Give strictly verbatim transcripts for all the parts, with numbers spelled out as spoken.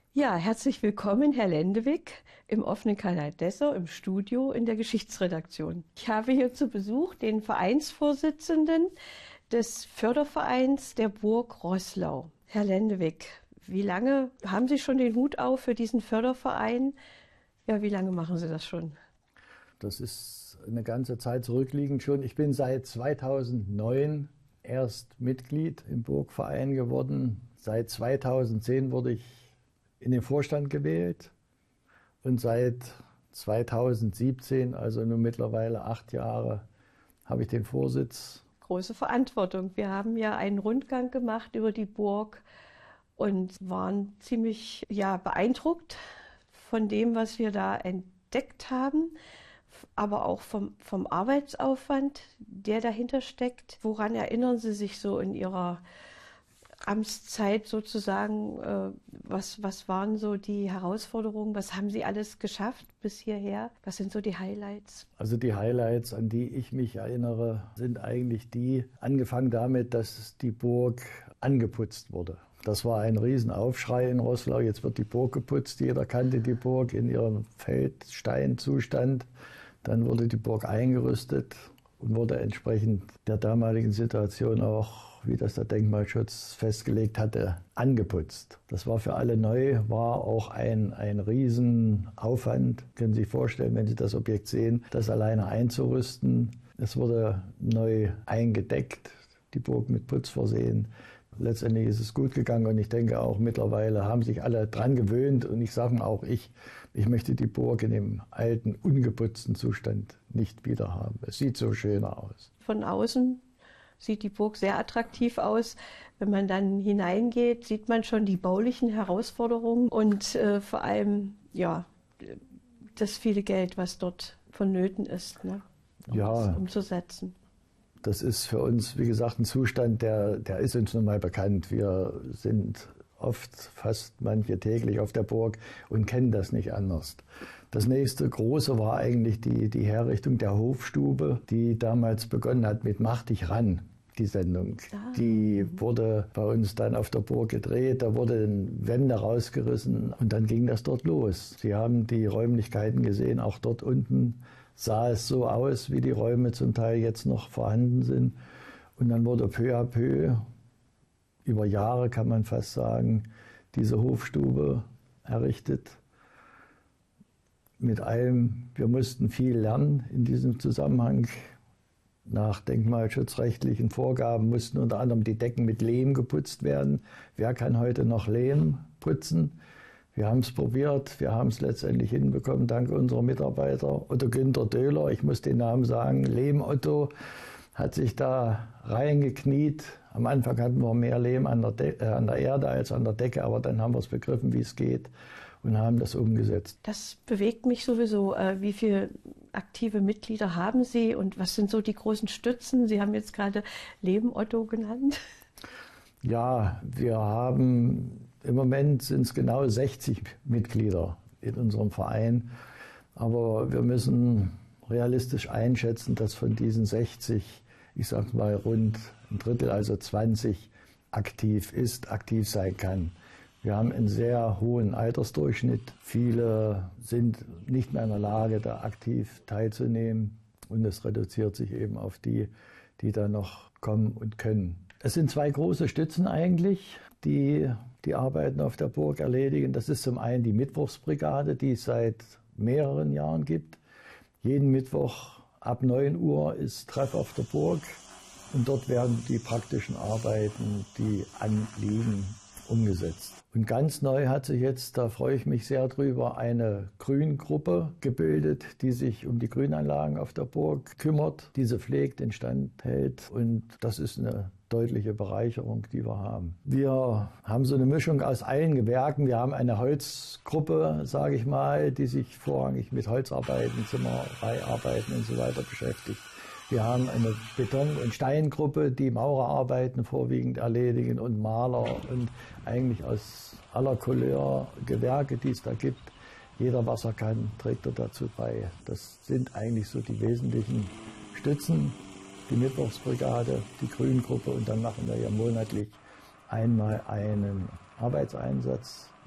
Ja, herzlich willkommen, Herr Lendewig, im offenen Kanal Dessau im Studio in der Geschichtsredaktion. Ich habe hier zu Besuch den Vereinsvorsitzenden des Fördervereins der Burg Roßlau. Herr Lendewig, wie lange haben Sie schon den Hut auf für diesen Förderverein? Ja, wie lange machen Sie das schon? Das ist eine ganze Zeit zurückliegend schon. Ich bin seit zweitausendneun erst Mitglied im Burgverein geworden. Seit zweitausendzehn wurde ich in den Vorstand gewählt und seit zweitausendsiebzehn, also nun mittlerweile acht Jahre, habe ich den Vorsitz. Große Verantwortung. Wir haben ja einen Rundgang gemacht über die Burg und waren ziemlich ja, beeindruckt von dem, was wir da entdeckt haben, aber auch vom, vom Arbeitsaufwand, der dahinter steckt. Woran erinnern Sie sich so in Ihrer Amtszeit sozusagen, äh, was, was waren so die Herausforderungen, was haben Sie alles geschafft bis hierher? Was sind so die Highlights? Also die Highlights, an die ich mich erinnere, sind eigentlich die, angefangen damit, dass die Burg angeputzt wurde. Das war ein Riesenaufschrei in Roßlau, jetzt wird die Burg geputzt, jeder kannte die Burg in ihrem Feldsteinzustand. Dann wurde die Burg eingerüstet und wurde entsprechend der damaligen Situation auch, wie das der Denkmalschutz festgelegt hatte, angeputzt. Das war für alle neu, war auch ein, ein Riesenaufwand. Können Sie sich vorstellen, wenn Sie das Objekt sehen, das alleine einzurüsten. Es wurde neu eingedeckt, die Burg mit Putz versehen. Letztendlich ist es gut gegangen und ich denke auch mittlerweile haben sich alle dran gewöhnt und ich sage mal auch ich, ich möchte die Burg in dem alten, ungeputzten Zustand nicht wieder haben. Es sieht so schöner aus. Von außen sieht die Burg sehr attraktiv aus. Wenn man dann hineingeht, sieht man schon die baulichen Herausforderungen und äh, vor allem ja, das viele Geld, was dort vonnöten ist, ne, um ja, das umzusetzen. Das ist für uns, wie gesagt, ein Zustand, der, der ist uns nun mal bekannt. Wir sind oft, fast manche täglich auf der Burg und kennen das nicht anders. Das nächste große war eigentlich die, die Herrichtung der Hofstube, die damals begonnen hat mit Mach dich ran, die Sendung. Ah. Die wurde bei uns dann auf der Burg gedreht, da wurden Wände rausgerissen und dann ging das dort los. Sie haben die Räumlichkeiten gesehen, auch dort unten sah es so aus, wie die Räume zum Teil jetzt noch vorhanden sind. Und dann wurde peu à peu, über Jahre kann man fast sagen, diese Hofstube errichtet. Mit allem, wir mussten viel lernen in diesem Zusammenhang. Nach denkmalschutzrechtlichen Vorgaben mussten unter anderem die Decken mit Lehm geputzt werden. Wer kann heute noch Lehm putzen? Wir haben es probiert, wir haben es letztendlich hinbekommen, dank unserer Mitarbeiter. Otto Günther Döhler, ich muss den Namen sagen, Lehm Otto, hat sich da reingekniet. Am Anfang hatten wir mehr Lehm an der, De- äh, an der Erde als an der Decke, aber dann haben wir es begriffen, wie es geht und haben das umgesetzt. Das bewegt mich sowieso. Äh, wie viele aktive Mitglieder haben Sie und was sind so die großen Stützen? Sie haben jetzt gerade Lehm Otto genannt. Ja, wir haben... Im Moment sind es genau sechzig Mitglieder in unserem Verein, aber wir müssen realistisch einschätzen, dass von diesen sechzig, ich sage mal rund ein Drittel, also zwanzig, aktiv ist, aktiv sein kann. Wir haben einen sehr hohen Altersdurchschnitt. Viele sind nicht mehr in der Lage, da aktiv teilzunehmen und es reduziert sich eben auf die, die da noch kommen und können. Es sind zwei große Stützen eigentlich, die die Arbeiten auf der Burg erledigen. Das ist zum einen die Mittwochsbrigade, die es seit mehreren Jahren gibt. Jeden Mittwoch ab neun Uhr ist Treff auf der Burg und dort werden die praktischen Arbeiten, die anliegen, umgesetzt. Und ganz neu hat sich jetzt, da freue ich mich sehr drüber, eine Grüngruppe gebildet, die sich um die Grünanlagen auf der Burg kümmert, diese pflegt, instand hält und das ist eine deutliche Bereicherung, die wir haben. Wir haben so eine Mischung aus allen Gewerken. Wir haben eine Holzgruppe, sage ich mal, die sich vorrangig mit Holzarbeiten, Zimmereiarbeiten und so weiter beschäftigt. Wir haben eine Beton- und Steingruppe, die Maurerarbeiten vorwiegend erledigen und Maler und eigentlich aus aller Couleur Gewerke, die es da gibt. Jeder, was er kann, trägt er dazu bei. Das sind eigentlich so die wesentlichen Stützen. Die Mittwochsbrigade, die Grüngruppe und dann machen wir ja monatlich einmal einen Arbeitseinsatz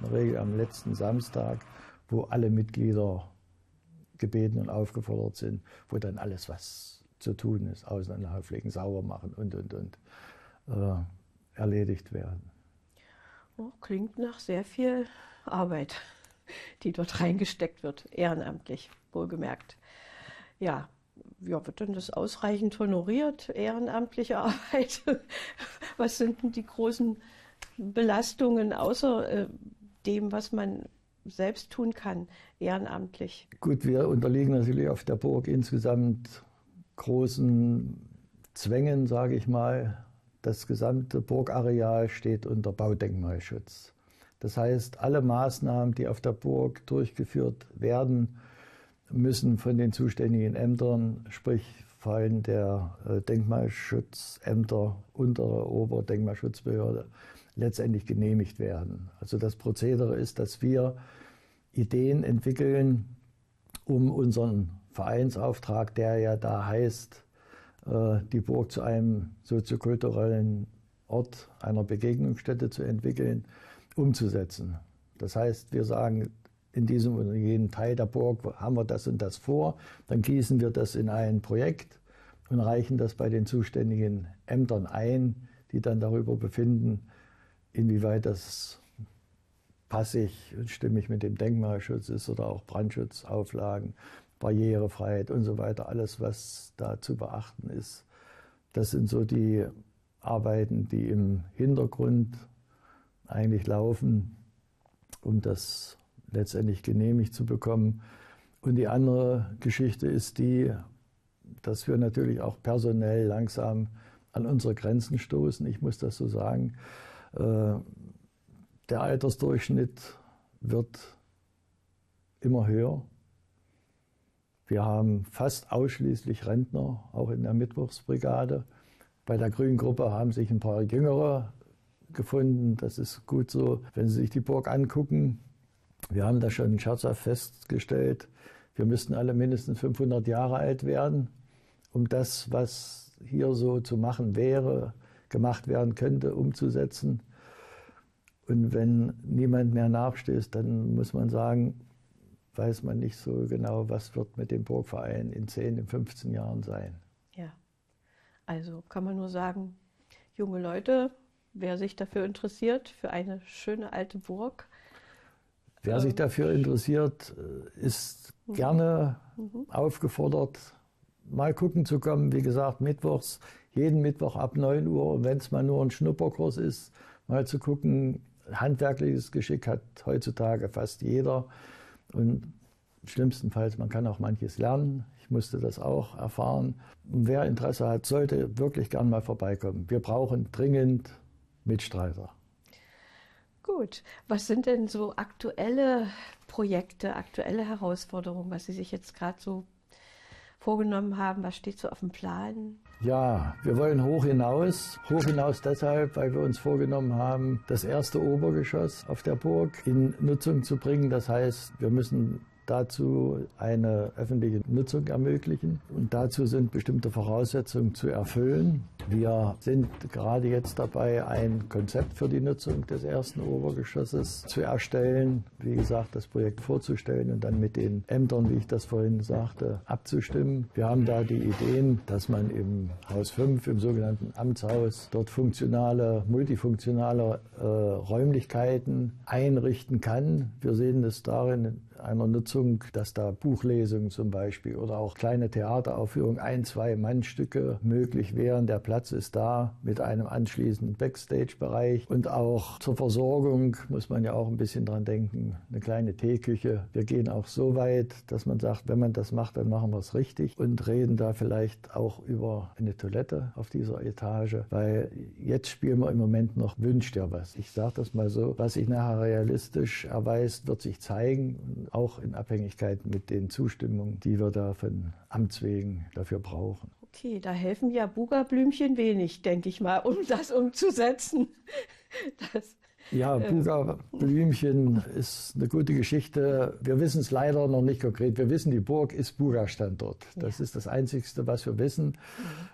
in der Regel am letzten Samstag, wo alle Mitglieder gebeten und aufgefordert sind, wo dann alles, was zu tun ist, Außenanlage pflegen, sauber machen und, und, und, äh, erledigt werden. Oh, klingt nach sehr viel Arbeit, die dort reingesteckt wird, ehrenamtlich, wohlgemerkt. Ja, ja, wird denn das ausreichend honoriert, ehrenamtliche Arbeit? Was sind denn die großen Belastungen außer äh, dem, was man selbst tun kann, ehrenamtlich? Gut, wir unterliegen natürlich auf der Burg insgesamt großen Zwängen, sage ich mal. Das gesamte Burgareal steht unter Baudenkmalschutz. Das heißt, alle Maßnahmen, die auf der Burg durchgeführt werden, müssen von den zuständigen Ämtern, sprich vor allem der Denkmalschutzämter, untere, obere Denkmalschutzbehörde, letztendlich genehmigt werden. Also das Prozedere ist, dass wir Ideen entwickeln, um unseren Vereinsauftrag, der ja da heißt, die Burg zu einem soziokulturellen Ort, einer Begegnungsstätte zu entwickeln, umzusetzen. Das heißt, wir sagen, in diesem oder jenem Teil der Burg haben wir das und das vor, dann gießen wir das in ein Projekt und reichen das bei den zuständigen Ämtern ein, die dann darüber befinden, inwieweit das passig und stimmig mit dem Denkmalschutz ist oder auch Brandschutzauflagen, Barrierefreiheit und so weiter, alles, was da zu beachten ist. Das sind so die Arbeiten, die im Hintergrund eigentlich laufen, um das letztendlich genehmigt zu bekommen. Und die andere Geschichte ist die, dass wir natürlich auch personell langsam an unsere Grenzen stoßen. Ich muss das so sagen. Der Altersdurchschnitt wird immer höher. Wir haben fast ausschließlich Rentner, auch in der Mittwochsbrigade. Bei der Grünen Gruppe haben sich ein paar Jüngere gefunden. Das ist gut so, wenn Sie sich die Burg angucken. Wir haben da schon scherzhaft festgestellt, wir müssten alle mindestens fünfhundert Jahre alt werden, um das, was hier so zu machen wäre, gemacht werden könnte, umzusetzen. Und wenn niemand mehr nachstößt, dann muss man sagen, weiß man nicht so genau, was wird mit dem Burgverein in zehn, in fünfzehn Jahren sein. Ja, also kann man nur sagen, junge Leute, wer sich dafür interessiert, für eine schöne alte Burg. Wer ähm, sich dafür interessiert, ist mhm. gerne mhm. aufgefordert, mal gucken zu kommen. Wie gesagt, mittwochs, jeden Mittwoch ab neun Uhr. Und wenn es mal nur ein Schnupperkurs ist, mal zu gucken. Handwerkliches Geschick hat heutzutage fast jeder. Und schlimmstenfalls, man kann auch manches lernen. Ich musste das auch erfahren. Und wer Interesse hat, sollte wirklich gern mal vorbeikommen. Wir brauchen dringend Mitstreiter. Gut. Was sind denn so aktuelle Projekte, aktuelle Herausforderungen, was Sie sich jetzt gerade so vorgenommen haben? Was steht so auf dem Plan? Ja, wir wollen hoch hinaus. Hoch hinaus deshalb, weil wir uns vorgenommen haben, das erste Obergeschoss auf der Burg in Nutzung zu bringen. Das heißt, wir müssen dazu eine öffentliche Nutzung ermöglichen. Und dazu sind bestimmte Voraussetzungen zu erfüllen. Wir sind gerade jetzt dabei, ein Konzept für die Nutzung des ersten Obergeschosses zu erstellen. Wie gesagt, das Projekt vorzustellen und dann mit den Ämtern, wie ich das vorhin sagte, abzustimmen. Wir haben da die Ideen, dass man im Haus fünf, im sogenannten Amtshaus, dort funktionale, multifunktionale äh, Räumlichkeiten einrichten kann. Wir sehen es darin, einer Nutzung, dass da Buchlesungen zum Beispiel oder auch kleine Theateraufführungen, ein-, zwei Mannstücke möglich wären. Der Platz ist da mit einem anschließenden Backstage-Bereich und auch zur Versorgung muss man ja auch ein bisschen dran denken. Eine kleine Teeküche. Wir gehen auch so weit, dass man sagt, wenn man das macht, dann machen wir es richtig und reden da vielleicht auch über eine Toilette auf dieser Etage, weil jetzt spielen wir im Moment noch Wünscht ja was. Ich sage das mal so, was sich nachher realistisch erweist, wird sich zeigen. Auch in Abhängigkeit mit den Zustimmungen, die wir da von Amts wegen dafür brauchen. Okay, da helfen ja Buga-Blümchen wenig, denke ich mal, um das umzusetzen. Das, ja, Buga-Blümchen ist eine gute Geschichte. Wir wissen es leider noch nicht konkret. Wir wissen, die Burg ist Buga-Standort. Das ja. ist das Einzige, was wir wissen.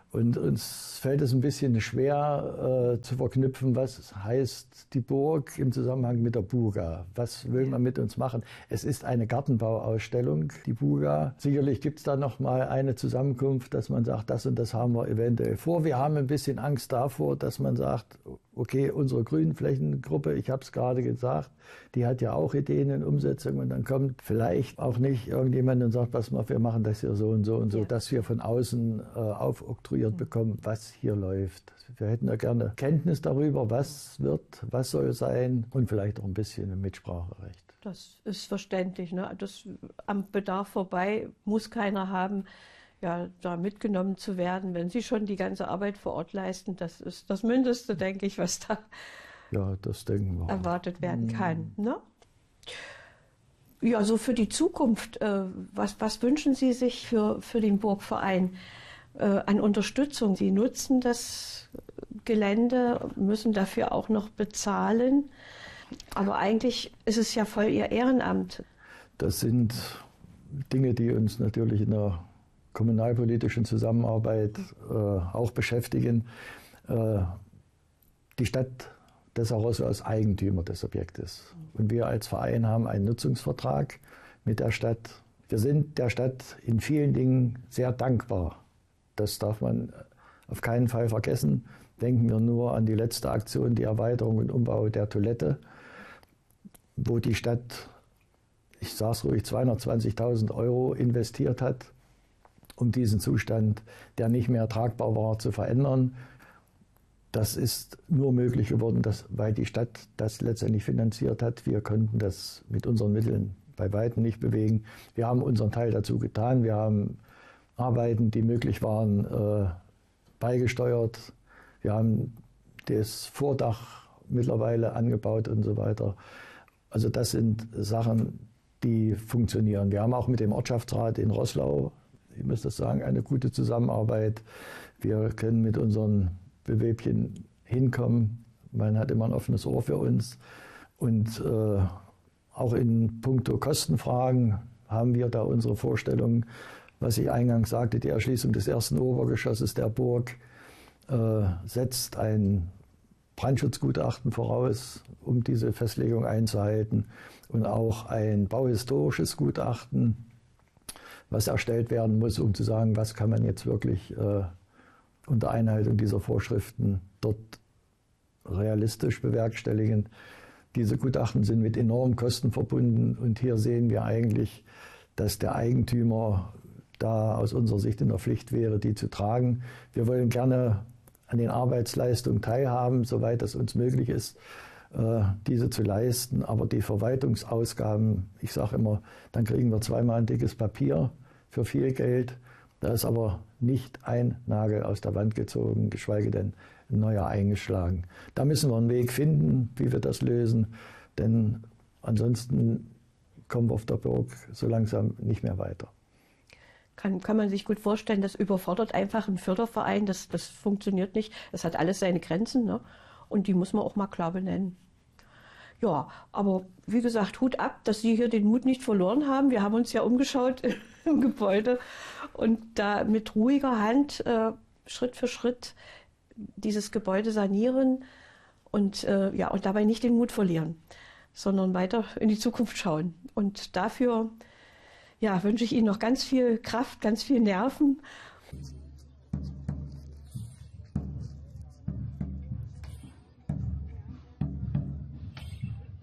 Und uns fällt es ein bisschen schwer äh, zu verknüpfen, was heißt die Burg im Zusammenhang mit der Buga. Was will man mit uns machen? Es ist eine Gartenbauausstellung, die Buga. Sicherlich gibt es da noch mal eine Zusammenkunft, dass man sagt, das und das haben wir eventuell vor. Wir haben ein bisschen Angst davor, dass man sagt, okay, unsere Grünflächengruppe, ich habe es gerade gesagt, die hat ja auch Ideen in Umsetzung und dann kommt vielleicht auch nicht irgendjemand und sagt, pass mal, wir machen das hier so und so und so, ja. Dass wir von außen äh, aufoktroyiert bekommen, was hier läuft. Wir hätten ja gerne Kenntnis darüber, was wird, was soll sein und vielleicht auch ein bisschen Mitspracherecht. Das ist verständlich, ne? Das am Bedarf vorbei muss keiner haben, ja, da mitgenommen zu werden, wenn Sie schon die ganze Arbeit vor Ort leisten. Das ist das Mindeste, denke ich, was da ja, das denken wir. erwartet werden kann. Ne? Ja, so für die Zukunft, äh, was, was wünschen Sie sich für, für den Burgverein äh, an Unterstützung? Sie nutzen das Gelände, müssen dafür auch noch bezahlen, aber eigentlich ist es ja voll Ihr Ehrenamt. Das sind Dinge, die uns natürlich in der kommunalpolitischen Zusammenarbeit äh, auch beschäftigen. Äh, die Stadt Dessau-Rosslau ist Eigentümer des Objektes. Und wir als Verein haben einen Nutzungsvertrag mit der Stadt. Wir sind der Stadt in vielen Dingen sehr dankbar. Das darf man auf keinen Fall vergessen. Denken wir nur an die letzte Aktion, die Erweiterung und Umbau der Toilette, wo die Stadt, ich sage es ruhig, zweihundertzwanzigtausend Euro investiert hat, um diesen Zustand, der nicht mehr tragbar war, zu verändern. Das ist nur möglich geworden, dass, weil die Stadt das letztendlich finanziert hat. Wir konnten das mit unseren Mitteln bei weitem nicht bewegen. Wir haben unseren Teil dazu getan. Wir haben Arbeiten, die möglich waren, äh, beigesteuert. Wir haben das Vordach mittlerweile angebaut und so weiter. Also das sind Sachen, die funktionieren. Wir haben auch mit dem Ortschaftsrat in Roßlau, ich muss das sagen, eine gute Zusammenarbeit. Wir können mit unseren Bewebchen hinkommen. Man hat immer ein offenes Ohr für uns. Und äh, auch in puncto Kostenfragen haben wir da unsere Vorstellungen. Was ich eingangs sagte, die Erschließung des ersten Obergeschosses der Burg äh, setzt ein Brandschutzgutachten voraus, um diese Festlegung einzuhalten. Und auch ein bauhistorisches Gutachten, was erstellt werden muss, um zu sagen, was kann man jetzt wirklich äh, unter Einhaltung dieser Vorschriften dort realistisch bewerkstelligen. Diese Gutachten sind mit enormen Kosten verbunden und hier sehen wir eigentlich, dass der Eigentümer da aus unserer Sicht in der Pflicht wäre, die zu tragen. Wir wollen gerne an den Arbeitsleistungen teilhaben, soweit es uns möglich ist, äh, diese zu leisten. Aber die Verwaltungsausgaben, ich sage immer, dann kriegen wir zweimal ein dickes Papier für viel Geld. Da ist aber nicht ein Nagel aus der Wand gezogen, geschweige denn ein neuer eingeschlagen. Da müssen wir einen Weg finden, wie wir das lösen, denn ansonsten kommen wir auf der Burg so langsam nicht mehr weiter. Kann, kann man sich gut vorstellen, das überfordert einfach einen Förderverein, das, das funktioniert nicht. Es hat alles seine Grenzen, ne? Und die muss man auch mal klar benennen. Ja, aber wie gesagt, Hut ab, dass Sie hier den Mut nicht verloren haben. Wir haben uns ja umgeschaut im Gebäude und da mit ruhiger Hand äh, Schritt für Schritt dieses Gebäude sanieren und, äh, ja, und dabei nicht den Mut verlieren, sondern weiter in die Zukunft schauen. Und dafür ja, wünsche ich Ihnen noch ganz viel Kraft, ganz viel Nerven.